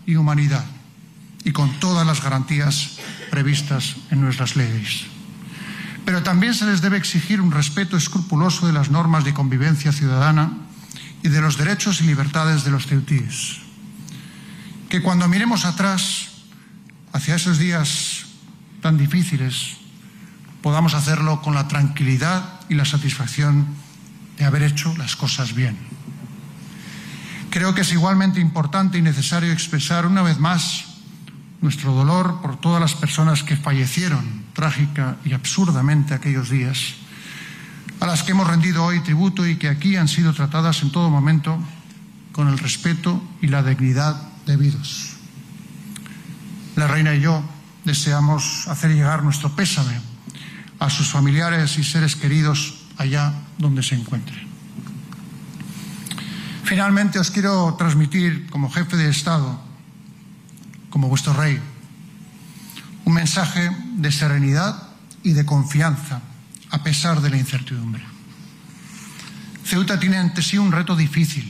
y humanidad, y con todas las garantías previstas en nuestras leyes. Pero también se les debe exigir un respeto escrupuloso de las normas de convivencia ciudadana y de los derechos y libertades de los ceutíes. Que cuando miremos atrás, hacia esos días tan difíciles, podamos hacerlo con la tranquilidad y la satisfacción de haber hecho las cosas bien. Creo que es igualmente importante y necesario expresar una vez más nuestro dolor por todas las personas que fallecieron trágica y absurdamente aquellos días, a las que hemos rendido hoy tributo y que aquí han sido tratadas en todo momento con el respeto y la dignidad debidos. La reina y yo deseamos hacer llegar nuestro pésame a sus familiares y seres queridos allá donde se encuentren. Finalmente os quiero transmitir, como jefe de Estado, como vuestro rey, un mensaje de serenidad y de confianza a pesar de la incertidumbre. Ceuta tiene ante sí un reto difícil,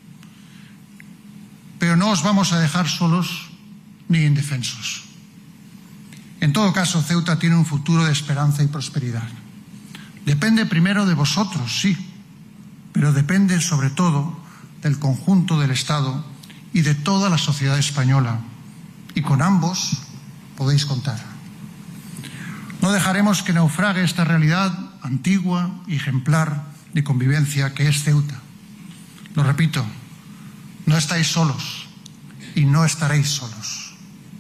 pero no os vamos a dejar solos ni indefensos. En todo caso, Ceuta tiene un futuro de esperanza y prosperidad. Depende primero de vosotros, sí, pero depende sobre todo del conjunto del Estado y de toda la sociedad española. Y con ambos podéis contar. No dejaremos que naufrague esta realidad antigua y ejemplar de convivencia que es Ceuta. Lo repito, no estáis solos y no estaréis solos.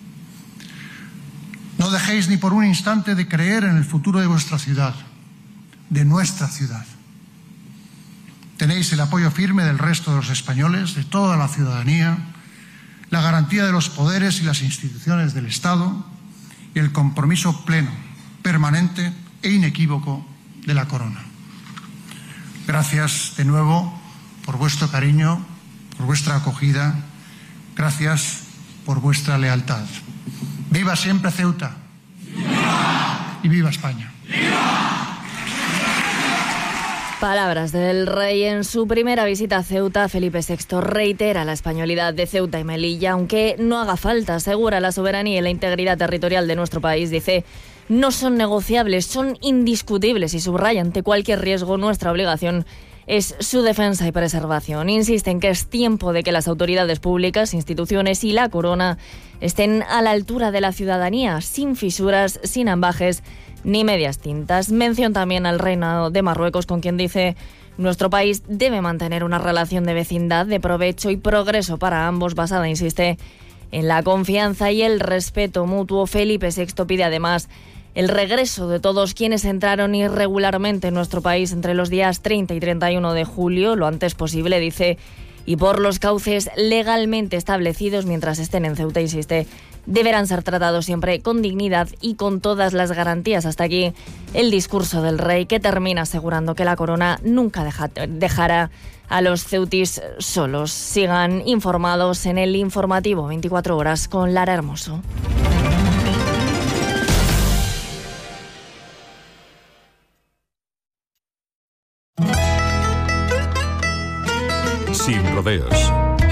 No dejéis ni por un instante de creer en el futuro de vuestra ciudad, de nuestra ciudad. Tenéis el apoyo firme del resto de los españoles, de toda la ciudadanía, la garantía de los poderes y las instituciones del Estado y el compromiso pleno, permanente e inequívoco de la Corona. Gracias de nuevo por vuestro cariño, por vuestra acogida. Gracias por vuestra lealtad. ¡Viva siempre Ceuta! ¡Viva! Y ¡viva España! ¡Viva! Palabras del rey en su primera visita a Ceuta. Felipe VI reitera la españolidad de Ceuta y Melilla, aunque no haga falta, asegura la soberanía y la integridad territorial de nuestro país. Dice, no son negociables, son indiscutibles y subraya ante cualquier riesgo nuestra obligación es su defensa y preservación. Insiste en que es tiempo de que las autoridades públicas, instituciones y la Corona estén a la altura de la ciudadanía, sin fisuras, sin ambajes ni medias tintas. Mención también al Reino de Marruecos, con quien dice: nuestro país debe mantener una relación de vecindad, de provecho y progreso para ambos, basada, insiste, en la confianza y el respeto mutuo. Felipe VI pide además el regreso de todos quienes entraron irregularmente en nuestro país entre los días 30 y 31 de julio, lo antes posible, dice, y por los cauces legalmente establecidos. Mientras estén en Ceuta, insiste, deberán ser tratados siempre con dignidad y con todas las garantías. Hasta aquí el discurso del rey, que termina asegurando que la Corona nunca dejará a los ceutis solos. Sigan informados en el informativo 24 horas con Lara Hermoso. Sin rodeos.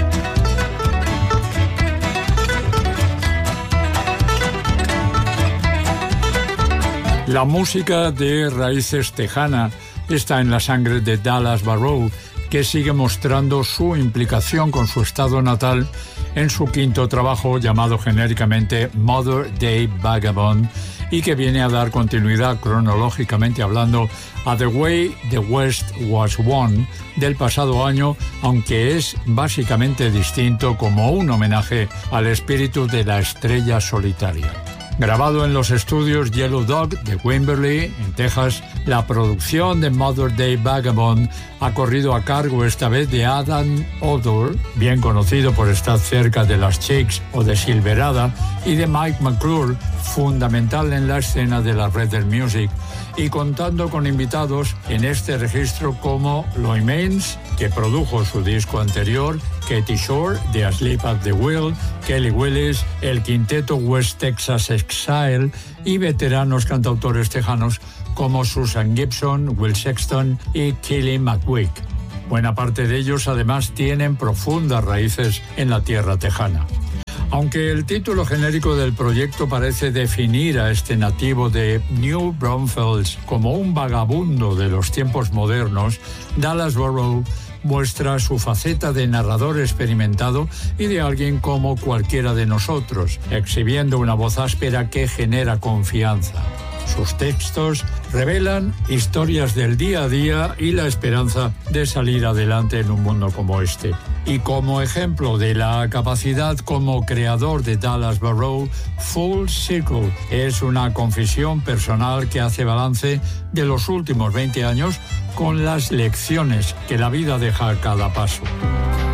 La música de raíces tejana está en la sangre de Dallas Barrow, que sigue mostrando su implicación con su estado natal en su quinto trabajo, llamado genéricamente Mother Day Vagabond, y que viene a dar continuidad, cronológicamente hablando, a The Way the West Was Won del pasado año, aunque es básicamente distinto, como un homenaje al espíritu de la estrella solitaria. Grabado en los estudios Yellow Dog de Wimberley, en Texas, la producción de Mother Day Vagabond ha corrido a cargo esta vez de Adam Odor, bien conocido por estar cerca de las Chicks o de Silverada, y de Mike McClure, fundamental en la escena de la Red del Music, y contando con invitados en este registro como Loy Maines, que produjo su disco anterior, Katie Shore, de Asleep at the Wheel, Kelly Willis, el quinteto West Texas Exile y veteranos cantautores tejanos como Susan Gibson, Will Sexton y Kelly McWick. Buena parte de ellos además tienen profundas raíces en la tierra tejana. Aunque el título genérico del proyecto parece definir a este nativo de New Braunfels como un vagabundo de los tiempos modernos, Dallas Burrow muestra su faceta de narrador experimentado y de alguien como cualquiera de nosotros, exhibiendo una voz áspera que genera confianza. Sus textos revelan historias del día a día y la esperanza de salir adelante en un mundo como este. Y como ejemplo de la capacidad como creador de Dallas Burrow, Full Circle es una confesión personal que hace balance de los últimos 20 años con las lecciones que la vida deja a cada paso.